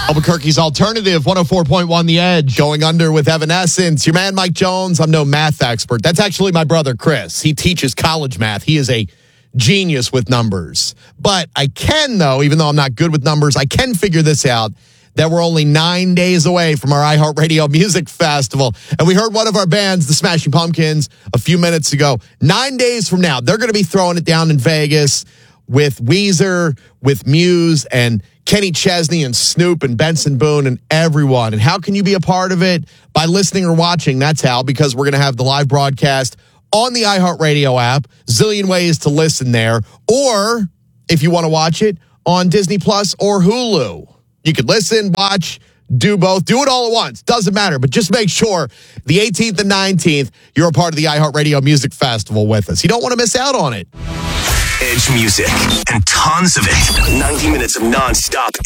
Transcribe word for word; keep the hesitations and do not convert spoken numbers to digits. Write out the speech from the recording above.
Albuquerque's Alternative, one oh four point one The Edge, going under with Evanescence. Your man, Mike Jones. I'm no math expert. That's actually my brother, Chris. He teaches college math. He is a genius with numbers. But I can, though, even though I'm not good with numbers, I can figure this out, that we're only nine days away from our iHeartRadio Music Festival. And we heard one of our bands, the Smashing Pumpkins, a few minutes ago. Nine days from now, they're going to be throwing it down in Vegas with Weezer, with Muse, and Kenny Chesney and Snoop and Benson Boone and everyone. And how can you be a part of it? By listening or watching. That's how, because we're going to have the live broadcast on the iHeartRadio app. Zillion ways to listen there. Or, if you want to watch it, on Disney Plus or Hulu. You can listen, watch, do both. Do it all at once. Doesn't matter. But just make sure the eighteenth and nineteenth, you're a part of the iHeartRadio Music Festival with us. You don't want to miss out on it. Edge music and tons of it. ninety minutes of non-stop